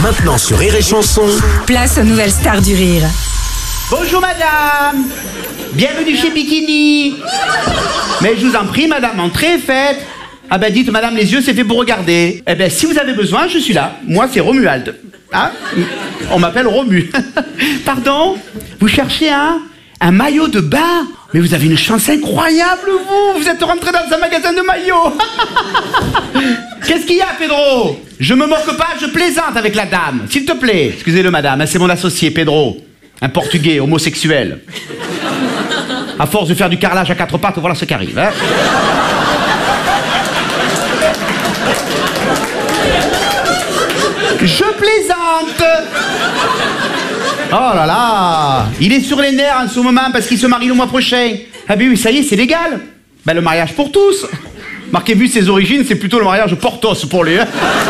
Maintenant sur Rire et Chanson. Place aux nouvelles stars du rire. Bonjour madame, bienvenue chez Bikini. Mais je vous en prie madame, entrez, faites. Ah ben dites madame, les yeux c'est fait pour regarder. Eh ben si vous avez besoin, je suis là. Moi c'est Romuald. Hein? On m'appelle Romu. Pardon? Vous cherchez un maillot de bain? Mais vous avez une chance incroyable vous êtes rentré dans un magasin de maillots. Qu'est-ce qu'il y a Pedro? Je me moque pas, je plaisante avec la dame. S'il te plaît, excusez-le madame, c'est mon associé Pedro. Un portugais homosexuel. À force de faire du carrelage à quatre pattes, voilà ce qui arrive. Hein. Je plaisante. Oh là là. Il est sur les nerfs en ce moment parce qu'il se marie le mois prochain. Ah ben oui, ça y est, c'est légal. Ben le mariage pour tous. Marquez, vu ses origines, c'est plutôt le mariage Portos pour lui. Hein.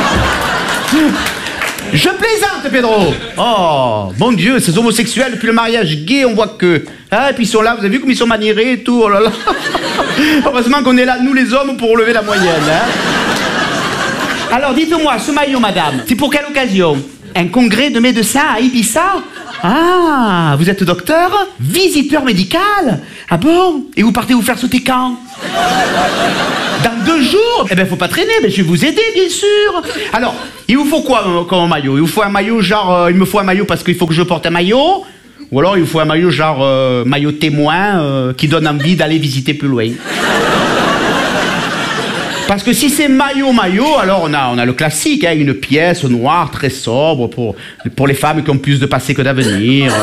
Je plaisante, Pedro. Oh, mon Dieu, ces homosexuels, depuis le mariage gay, on voit que... Ah, et puis ils sont là, vous avez vu comme ils sont maniérés et tout, oh là là. Heureusement qu'on est là, nous les hommes, pour relever la moyenne. Hein. Alors, dites-moi, ce maillot, madame, c'est pour quelle occasion? Un congrès de médecins à Ibiza? Ah, vous êtes docteur? Visiteur médical? Ah bon? Et vous partez vous faire sauter quand? Dans 2 jours? Eh ben, faut pas traîner, mais je vais vous aider, bien sûr. Alors, il vous faut quoi comme maillot? Il vous faut un maillot genre, il me faut un maillot parce qu'il faut que je porte un maillot? Ou alors, il vous faut un maillot genre, maillot témoin, qui donne envie d'aller visiter plus loin? Parce que si c'est maillot, alors on a le classique, hein, une pièce noire très sobre pour les femmes qui ont plus de passé que d'avenir.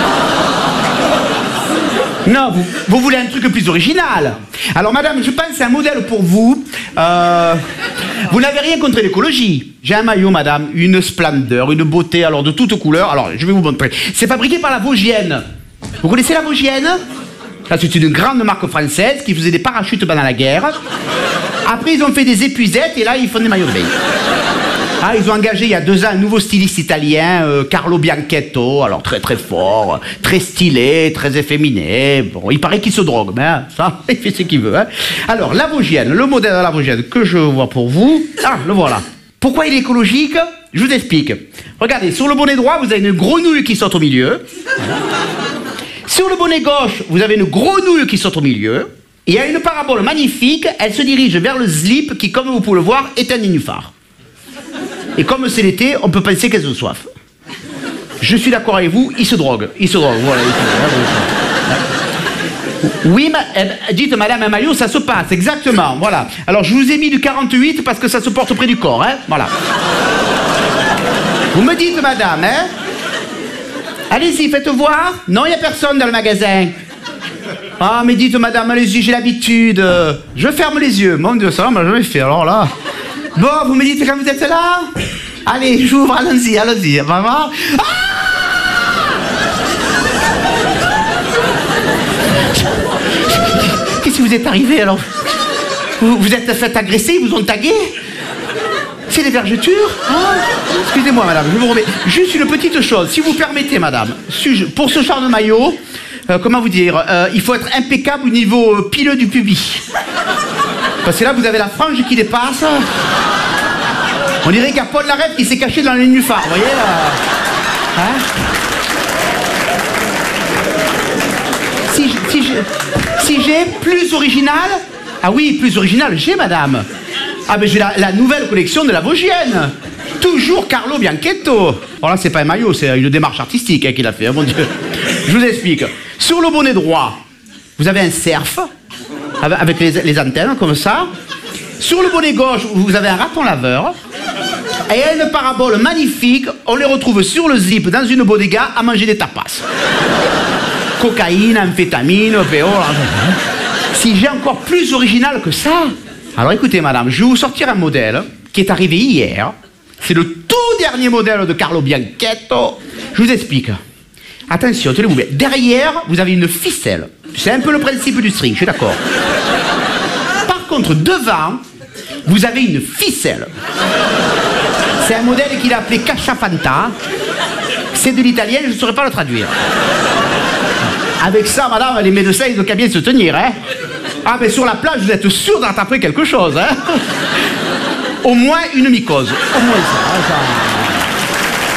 Non, vous voulez un truc plus original. Alors madame, je pense à un modèle pour vous. Vous n'avez rien contre l'écologie. J'ai un maillot madame, une splendeur, une beauté alors de toutes couleurs. Alors je vais vous montrer. C'est fabriqué par la Vosgienne. Vous connaissez la Vosgienne? C'est une grande marque française qui faisait des parachutes pendant la guerre. Après, ils ont fait des épuisettes et là, ils font des maillots de bain. Ah, ils ont engagé il y a 2 ans un nouveau styliste italien, Carlo Bianchetto, alors très très fort, très stylé, très efféminé. Bon, il paraît qu'il se drogue, mais hein, ça, il fait ce qu'il veut. Hein. Alors, la Vosgienne, le modèle de la Vosgienne que je vois pour vous, ah, le voilà. Pourquoi il est écologique? Je vous explique. Regardez, sur le bonnet droit, vous avez une grenouille qui saute au milieu. Sur le bonnet gauche, vous avez une grenouille qui saute au milieu. Et il y a une parabole magnifique, elle se dirige vers le slip qui, comme vous pouvez le voir, est un nénuphar. Et comme c'est l'été, on peut penser qu'elles ont soif. Je suis d'accord avec vous, il se drogue. Voilà, il se drogue. Oui, dites madame, un maillot, ça se passe, exactement, voilà. Alors je vous ai mis du 48 parce que ça se porte près du corps, hein, voilà. Vous me dites madame, hein. Allez-y, faites voir. Non, il n'y a personne dans le magasin. Ah, mais dites madame, allez-y, j'ai l'habitude. Je ferme les yeux. Mon Dieu, ça m'a jamais fait, alors là. Bon, vous me dites quand vous êtes là? Allez, j'ouvre, allons-y, maman. Ah! Qu'est-ce qui vous est arrivé, alors? Vous êtes fait agresser, ils vous ont tagué? C'est des vergetures? Ah, excusez-moi, madame, je vous remets. Juste une petite chose, si vous permettez, madame. Pour ce genre de maillot, comment vous dire, il faut être impeccable au niveau pileux du pubis. Parce que là, vous avez la frange qui dépasse. On dirait qu'il y a Paul Larrête qui s'est caché dans le nénuphar, vous voyez hein? Si j'ai plus original... Ah oui, plus original, j'ai, madame. Ah ben j'ai la nouvelle collection de la Vosgienne. Toujours Carlo Bianchetto. Alors là, c'est pas un maillot, c'est une démarche artistique hein, qu'il a fait, hein, mon Dieu. Je vous explique. Sur le bonnet droit, vous avez un cerf avec les antennes, comme ça. Sur le bonnet gauche, vous avez un raton laveur. Et il y a une parabole magnifique. On les retrouve sur le zip, dans une bodega, à manger des tapas. Cocaïne, amphétamine, PO. Si j'ai encore plus original que ça... Alors écoutez madame, je vais vous sortir un modèle qui est arrivé hier. C'est le tout dernier modèle de Carlo Bianchetto. Je vous explique. Attention, tenez-vous bien. Derrière, vous avez une ficelle. C'est un peu le principe du string, je suis d'accord. Par contre, devant, vous avez une ficelle. C'est un modèle qu'il a appelé Cacciafanta. C'est de l'italien, je ne saurais pas le traduire. Avec ça, madame, les médecins, ils ont qu'à bien se tenir, hein. Ah, mais sur la plage, vous êtes sûr d'attraper quelque chose, hein. Au moins une mycose. Au moins ça.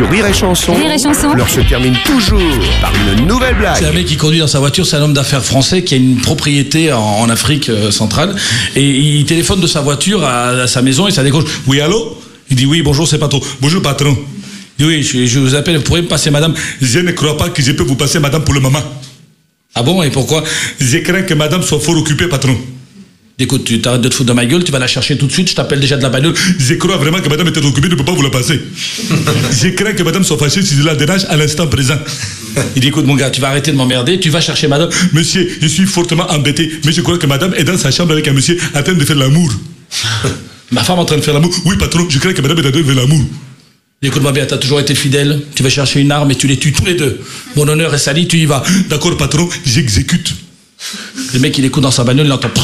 sur Rire et Chanson, Rire et Chanson. l'heure se termine toujours par une nouvelle C'est un blague. mec qui conduit dans sa voiture, c'est un homme d'affaires français qui a une propriété en Afrique centrale. Et il téléphone de sa voiture à sa maison et ça décroche. Oui, allô? Il dit oui, bonjour, c'est patron. Bonjour, patron. Il dit oui, je vous appelle, vous pourriez me passer madame? Je ne crois pas que je peux vous passer madame pour le moment. Ah bon, et pourquoi? Je crains que madame soit fort occupée, patron. Écoute, tu t'arrêtes de te foutre de ma gueule, tu vas la chercher tout de suite, je t'appelle déjà de la bagnole. Je crois vraiment que madame était occupée, je ne peux pas vous la passer. Je crains que madame soit fâchée si je la dérange à l'instant présent. Il dit, écoute mon gars, tu vas arrêter de m'emmerder, tu vas chercher madame. Monsieur, je suis fortement embêté, mais je crois que madame est dans sa chambre avec un monsieur en train de faire l'amour. Ma femme en train de faire l'amour? Oui, patron, je crains que madame est en train de faire l'amour. Écoute-moi bien, t'as toujours été fidèle, tu vas chercher une arme et tu les tues tous les deux. Mon honneur est sali, tu y vas. D'accord, patron, j'exécute. Le mec, il écoute dans sa bagnole, il entend...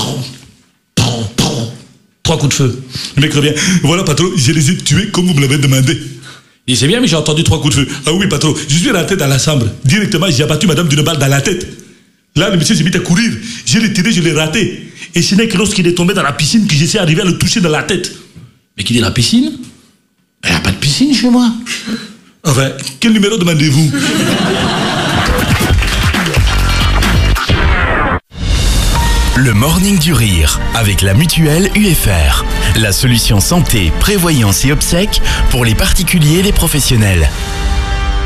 3 coups de feu. Le mec revient. Voilà, patron, je les ai tués comme vous me l'avez demandé. Il dit, c'est bien, mais j'ai entendu 3 coups de feu. Ah oui, patron, je suis rentré dans la chambre. Directement, j'ai abattu madame d'une balle dans la tête. Là, le monsieur s'est mis à courir. Je l'ai tiré, je l'ai raté. Et ce n'est que lorsqu'il est tombé dans la piscine que j'essaie d'arriver à le toucher dans la tête. Mais qui dit la piscine? Il n'y a pas de piscine chez moi. Enfin, quel numéro demandez-vous? Le Morning du Rire avec la Mutuelle UFR. La solution santé, prévoyance et obsèques pour les particuliers et les professionnels.